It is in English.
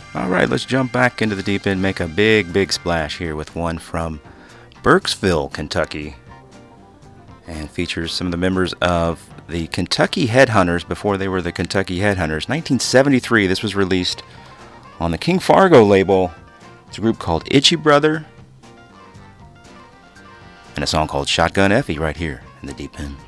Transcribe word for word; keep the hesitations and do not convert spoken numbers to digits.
All right, let's jump back into the deep end, make a big, big splash here with one from Burkesville, Kentucky, and features some of the members of the Kentucky Headhunters before they were the Kentucky Headhunters. nineteen seventy-three, this was released on the King Fargo label. It's a group called Itchy Brother, and a song called Shotgun Effie right here in the deep end.